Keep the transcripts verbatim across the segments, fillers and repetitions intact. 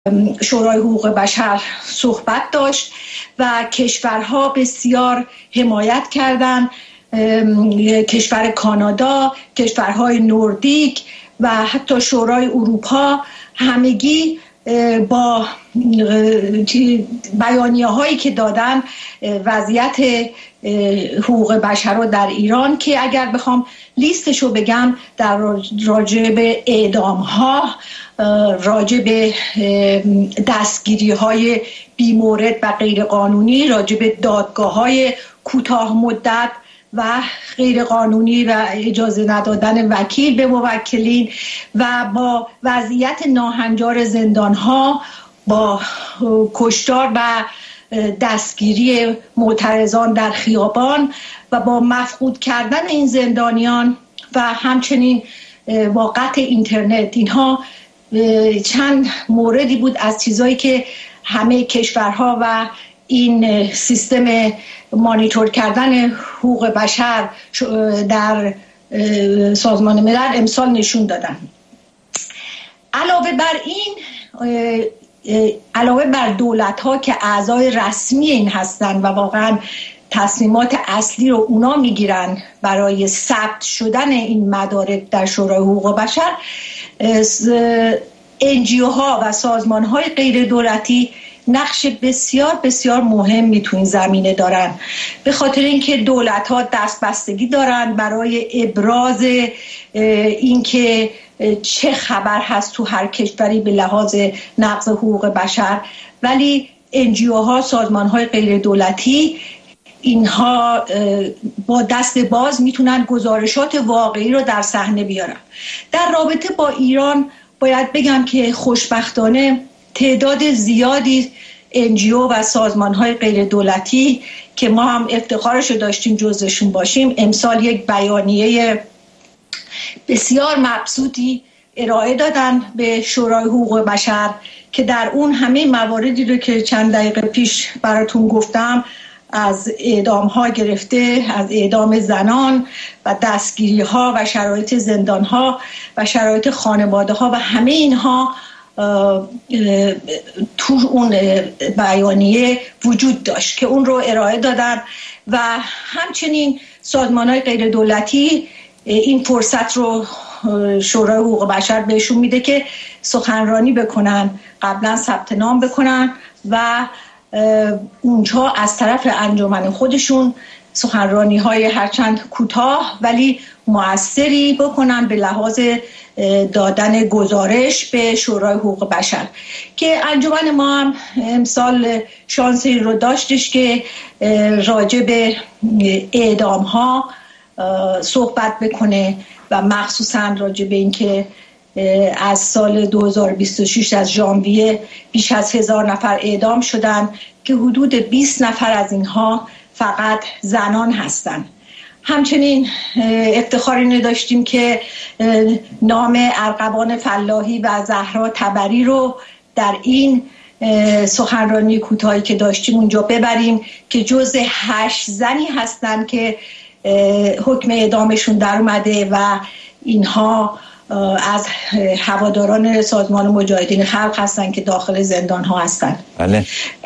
شورای حقوق بشر صحبت داشت و کشورها بسیار حمایت کردند. کشور کانادا، کشورهای نوردیک و حتی شورای اروپا همگی با بیانیه هایی که دادن وضعیت حقوق بشر رو در ایران، که اگر بخوام لیستشو بگم، در راجع به اعدام ها، راجع به دستگیری های بیمورد و غیر قانونی، راجع به دادگاه های کوتاه مدت و غیر قانونی و اجازه ندادن وکیل به موکلین و با وضعیت ناهنجار زندان ها، با کشتار و دستگیری معترضان در خیابان و با مفقود کردن این زندانیان و همچنین با قطع اینترنت. اینها چند موردی بود از چیزایی که همه کشورها و این سیستم مانیتور کردن حقوق بشر در سازمان ملل امسال نشون دادن. علاوه بر این، علاوه بر دولت‌ها که اعضای رسمی این هستن و واقعا تصمیمات اصلی رو اونا میگیرن برای ثبت شدن این مدارک در شورای حقوق بشر، انجیو ها و سازمان های غیر دولتی نقش بسیار بسیار مهمی تو این زمینه دارن، به خاطر اینکه دولت ها دستبستگی دارن برای ابراز اینکه چه خبر هست تو هر کشوری به لحاظ نقض حقوق بشر، ولی انجیو ها، سازمان های غیر دولتی، اینها با دست باز میتونن گزارشات واقعی رو در صحنه بیارن. در رابطه با ایران باید بگم که خوشبختانه تعداد زیادی انجیو و سازمان‌های غیر دولتی که ما هم افتخارش رو داشتیم جزشون باشیم، امسال یک بیانیه بسیار مبسوطی ارائه دادن به شورای حقوق بشر که در اون همه مواردی رو که چند دقیقه پیش براتون گفتم، از اعدام ها گرفته، از اعدام زنان و دستگیری ها و شرایط زندان ها و شرایط خانواده ها و همه اینها تو اون بیانیه وجود داشت که اون رو ارائه دادن و همچنین سازمان های غیر دولتی این فرصت رو شورای حقوق بشر بهشون میده که سخنرانی بکنن، قبلا ثبت نام بکنن و اونجا از طرف انجمن خودشون سخنرانی های هرچند کوتاه ولی مؤثری بکنن به لحاظ دادن گزارش به شورای حقوق بشر، که انجمن ما هم امسال شانسی رو داشتش که راجع به اعدام ها صحبت بکنه و مخصوصا راجع به این که از سال دو هزار و بیست و شش از ژانویه بیش از هزار نفر اعدام شدن که حدود بیست نفر از اینها فقط زنان هستند. همچنین افتخاری داشتیم که نام ارغوان فلاحی و زهرا تبری رو در این سخنرانی کوتاهی که داشتیم اونجا ببریم که جز هشت زنی هستند که حکم اعدامشون در اومده و اینها از هواداران سازمان مجاهدین خلق هستن که داخل زندان ها هستن. بله.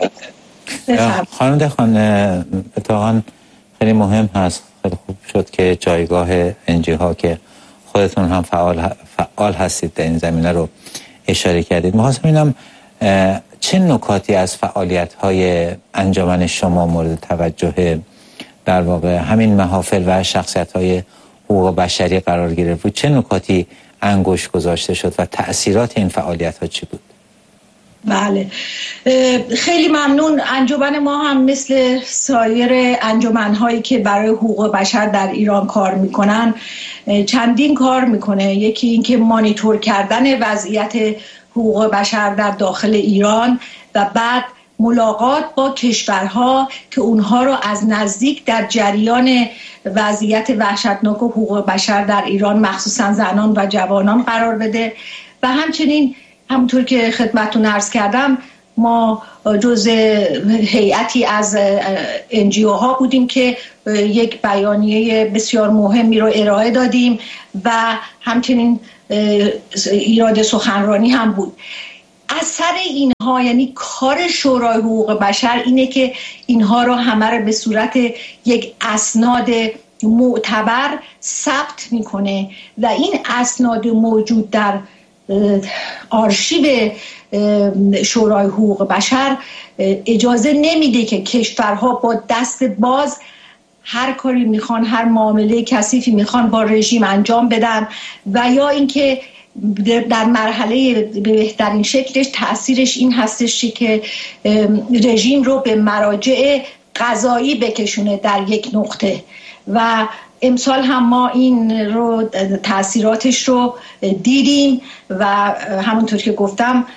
خانم دهخان، اتفاقا خیلی مهم هست، خیلی خوب شد که جایگاه انجی ها که خودتون هم فعال فعال هستید در این زمینه رو اشاره کردید. می‌خواستم ببینم چه نکاتی از فعالیت های انجمن شما مورد توجه در واقع همین محافل و شخصیت های حقوق بشری قرار گرفت و چه نکاتی انگشت گذاشته شد و تأثیرات این فعالیت ها چی بود؟ بله، خیلی ممنون. انجمن ما هم مثل سایر انجمن‌هایی که برای حقوق بشر در ایران کار میکنن چندین کار میکنه. یکی این که مانیتور کردن وضعیت حقوق بشر در داخل ایران و بعد ملاقات با کشورها که اونها رو از نزدیک در جریان وضعیت وحشتناک و حقوق بشر در ایران مخصوصا زنان و جوانان قرار بده و همچنین همونطور که خدمتتون عرض کردم ما جز هیئتی از انجیو ها بودیم که یک بیانیه بسیار مهمی رو ارائه دادیم و همچنین ایراد سخنرانی هم بود. اثر اینها، یعنی کار شورای حقوق بشر اینه که اینها رو همه رو به صورت یک اسناد معتبر ثبت میکنه و این اسناد موجود در آرشیو شورای حقوق بشر اجازه نمیده که کشورها با دست باز هر کاری میخوان، هر معامله کثیفی میخوان با رژیم انجام بدن و یا اینکه در مرحله به بهترین شکلش تأثیرش این هستش که رژیم رو به مراجع قضایی بکشونه در یک نقطه. و امسال هم ما این رو تأثیراتش رو دیدیم و همونطور که گفتم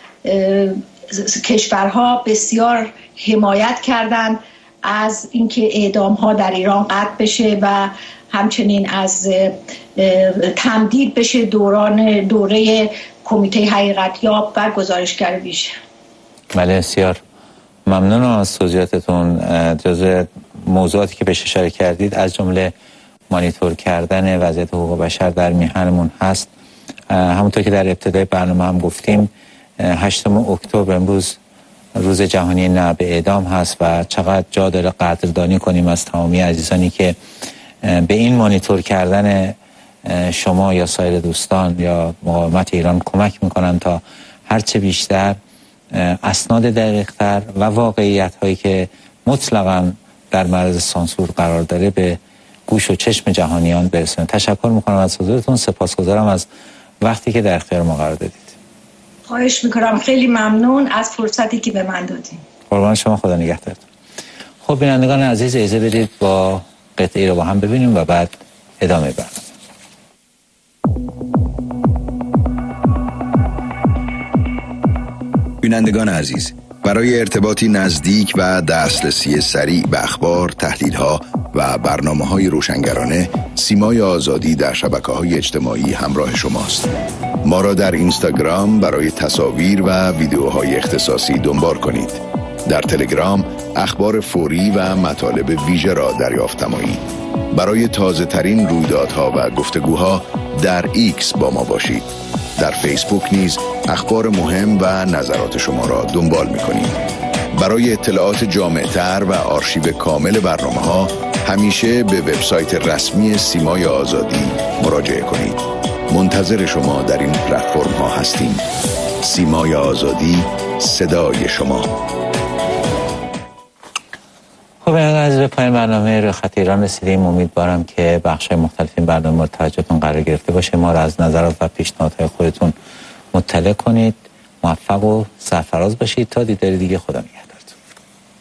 کشورها بسیار حمایت کردند از اینکه اعدام ها در ایران قطع بشه و همچنین از تمدید بشه دوران دوره کمیته حقیقتیاب و گزارشگر ویژه. بله، بسیار ممنونم از توضیحاتتون. جزء موضوعاتی که بهش اشاره کردید از جمله مانیتور کردن وضعیت حقوق بشر در میهنمون هست. همونطور که در ابتدای برنامه هم گفتیم هشتم اکتبر امروز روز جهانی نه به اعدام هست و چقدر جا داره قدردانی کنیم از تمامی عزیزانی که به این مانیتور کردن شما یا سایر دوستان یا مقاومت ایران کمک میکنن تا هرچه بیشتر اسناد دقیق‌تر و واقعیت هایی که مطلقاً در معرض سانسور قرار داره به گوش و چشم جهانیان برسونه. تشکر میکنم از حضورتون، سپاسگزارم از وقتی که در اختیار ما قرار دادید. خواهش میکنم، خیلی ممنون از فرصتی که به من دادید. قربان شما، خدا نگهدارتون. خب بینندگان عزیز، اجازه بدید با قطعی رو با هم ببینیم و بعد ادامه برنامه. بینندگان عزیز، برای ارتباطی نزدیک و دسترسی سریع به اخبار، تحلیل‌ها و برنامه‌های روشنگرانه، سیمای آزادی در شبکه‌های اجتماعی همراه شماست. ما را در اینستاگرام برای تصاویر و ویدیوهای اختصاصی دنبال کنید. در تلگرام اخبار فوری و مطالب ویژه را دریافت نمایید. برای تازه ترین رویدادها و گفتگوها در ایکس با ما باشید. در فیسبوک نیز اخبار مهم و نظرات شما را دنبال می‌کنیم. برای اطلاعات جامع‌تر و آرشیو کامل برنامه‌ها همیشه به وبسایت رسمی سیمای آزادی مراجعه کنید. منتظر شما در این پلتفرم‌ها هستیم. سیمای آزادی، صدای شما. خب از به پایان برنامه روی خط ایران رسیدیم. امیدوارم که بخش‌های مختلف این برنامه مورد توجهتون قرار گرفته باشه. ما را از نظرات و پیشنهادهای خودتون مطلع کنید. موفق و سرفراز باشید تا دیدار دیگه. خدا نگهدار.